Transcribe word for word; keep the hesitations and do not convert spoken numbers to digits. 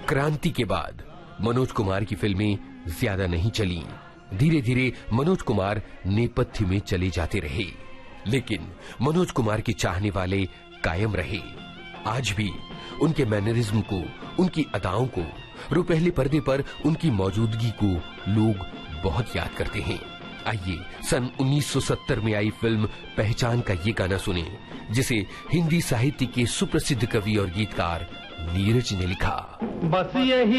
क्रांति के बाद मनोज कुमार की फिल्में ज्यादा नहीं चली। धीरे धीरे मनोज कुमार नेपथ्य में चले जाते रहे, लेकिन मनोज कुमार के चाहने वाले कायम रहे। आज भी उनके मैनरिज्म को, उनकी अदाओं को, रुपहले पर्दे पर उनकी मौजूदगी को लोग बहुत याद करते हैं। आइए सन उन्नीस सौ सत्तर में आई फिल्म पहचान का ये गाना सुने, जिसे हिंदी साहित्य के सुप्रसिद्ध कवि और गीतकार नीरज ने लिखा। बस यही